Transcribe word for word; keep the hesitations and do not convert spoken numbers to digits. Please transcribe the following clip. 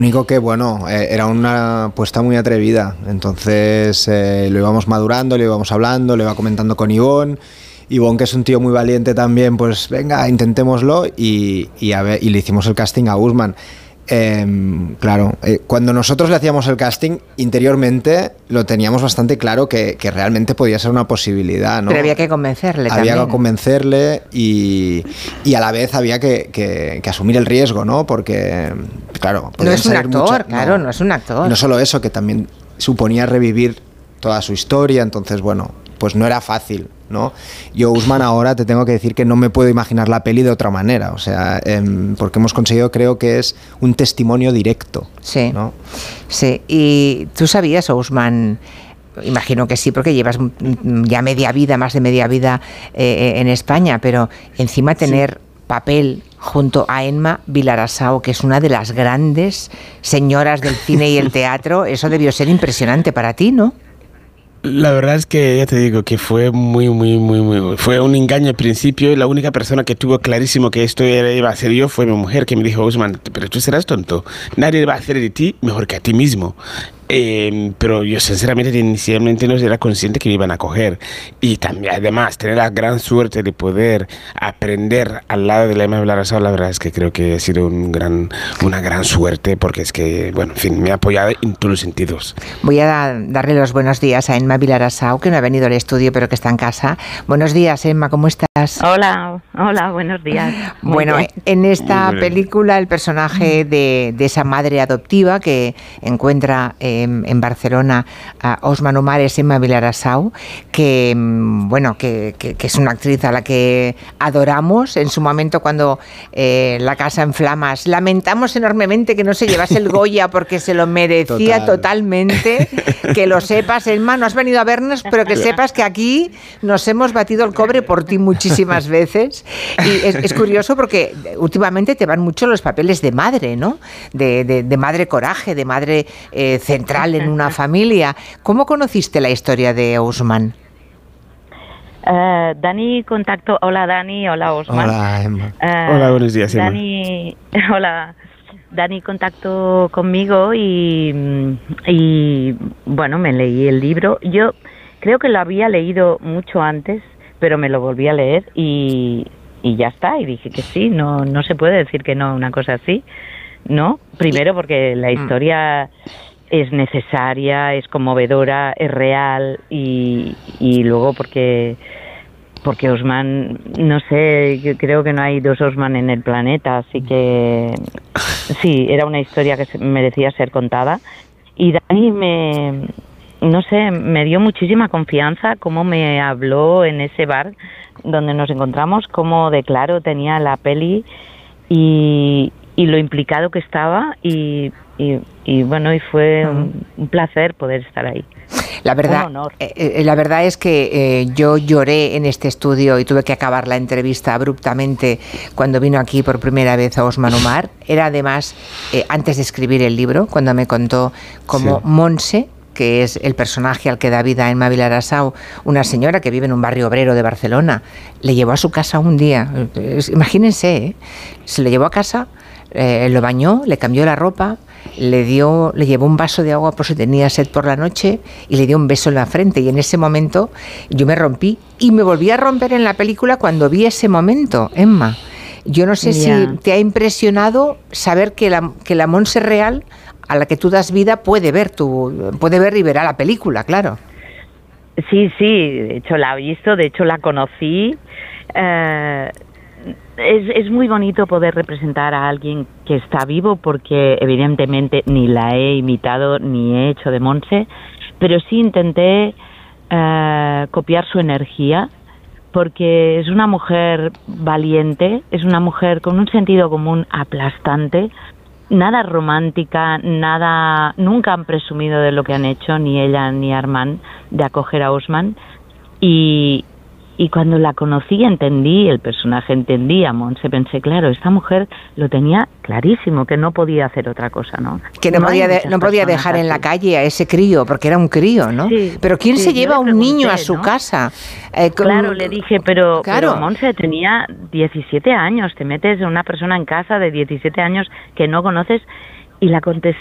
Único que, bueno, eh, era una apuesta muy atrevida, entonces eh, lo íbamos madurando, lo íbamos hablando, lo iba comentando con Ivonne. Ivonne, que es un tío muy valiente también, pues venga, intentémoslo, y, y, a ver, y le hicimos el casting a Usman. Eh, claro, eh, cuando nosotros le hacíamos el casting, interiormente lo teníamos bastante claro que, que realmente podía ser una posibilidad, ¿no? Pero había que convencerle había también. Había que convencerle y, y a la vez había que, que, que asumir el riesgo, ¿no? Porque, claro... No es un actor, mucha, claro, no, no es un actor. Y no solo eso, que también suponía revivir toda su historia, entonces, bueno, pues no era fácil, ¿no? Yo, Usman, ahora te tengo que decir que no me puedo imaginar la peli de otra manera, o sea, eh, porque hemos conseguido, creo que es un testimonio directo, sí, ¿no? Sí, y tú sabías, Usman, imagino que sí, porque llevas ya media vida, más de media vida eh, en España, pero encima tener sí. papel junto a Emma Vilarasau, que es una de las grandes señoras del cine y el teatro, eso debió ser impresionante para ti, ¿no? La verdad es que ya te digo que fue muy, muy, muy, muy... Fue un engaño al principio y la única persona que tuvo clarísimo que esto iba a ser yo fue mi mujer, que me dijo, Usman, pero tú serás tonto. Nadie va a hacer de ti mejor que a ti mismo. Eh, pero yo sinceramente inicialmente no era consciente que me iban a coger. Y también, además, tener la gran suerte de poder aprender al lado de la Emma Vilarasau, la verdad es que creo que ha sido un gran, una gran suerte, porque es que, bueno, en fin, me ha apoyado en todos los sentidos. Voy a darle los buenos días a Emma Vilarasau, que no ha venido al estudio, pero que está en casa. Buenos días, Emma, ¿cómo estás? Hola, hola, buenos días. Muy bueno, bien. En esta película, el personaje de, de esa madre adoptiva que encuentra... Eh, en Barcelona a Osman Omar es Emma Vilarasau, que bueno que, que, que es una actriz a la que adoramos. En su momento, cuando eh, La casa en flamas, lamentamos enormemente que no se llevase el Goya porque se lo merecía Total. totalmente. Que lo sepas, Emma, no has venido a vernos, pero que sepas que aquí nos hemos batido el cobre por ti muchísimas veces. Y es, es curioso porque últimamente te van mucho los papeles de madre, ¿no? De, de, de madre coraje, de madre eh, central en una familia. ¿Cómo conociste la historia de Usman? Uh, Dani contactó... Hola, Dani. Hola, Usman. Hola, Emma. Uh, hola, buenos días, Emma. Dani... Hola. Dani contactó conmigo y, y, bueno, me leí el libro. Yo creo que lo había leído mucho antes, pero me lo volví a leer y, y ya está. Y dije que sí, no, no se puede decir que no, una cosa así, ¿no? Primero porque la historia... es necesaria, es conmovedora, es real y, y luego porque porque Usman, no sé, yo creo que no hay dos Usman en el planeta, así que sí, era una historia que merecía ser contada. Y Dani me, no sé, me dio muchísima confianza, cómo me habló en ese bar donde nos encontramos, cómo de claro tenía la peli y, y lo implicado que estaba y Y, y bueno, y fue un, un placer poder estar ahí. La verdad, un honor. Eh, la verdad es que eh, yo lloré en este estudio y tuve que acabar la entrevista abruptamente cuando vino aquí por primera vez a Osman Omar. Era además eh, antes de escribir el libro, cuando me contó cómo sí. Monse, que es el personaje al que da vida a Emma Vilarasau, una señora que vive en un barrio obrero de Barcelona, le llevó a su casa un día. Imagínense, ¿eh? Se lo llevó a casa, eh, lo bañó, le cambió la ropa, le dio, le llevó un vaso de agua por si tenía sed por la noche y le dio un beso en la frente. Y en ese momento yo me rompí y me volví a romper en la película cuando vi ese momento, Emma. Yo no sé yeah. si te ha impresionado saber que la, que la Monse real a la que tú das vida puede ver tu, puede ver y verá la película, claro. Sí, sí, de hecho la he visto, de hecho la conocí. Eh, es, es muy bonito poder representar a alguien que está vivo porque evidentemente ni la he imitado ni he hecho de Monse, pero sí intenté eh, copiar su energía porque es una mujer valiente, es una mujer con un sentido común aplastante, nada romántica, nada, nunca han presumido de lo que han hecho, ni ella ni Armand, de acoger a Usman. Y, y cuando la conocí, entendí, el personaje entendía, a Monse, pensé, claro, esta mujer lo tenía clarísimo, que no podía hacer otra cosa, ¿no? Que no, no podía, de, no podía dejar así en la calle a ese crío, porque era un crío, ¿no? Sí, pero ¿quién sí, se lleva a un niño a su ¿no? casa? Eh, con, claro, le dije, pero, claro. pero Monse tenía diecisiete años, te metes a una persona en casa de diecisiete años que no conoces y la contesté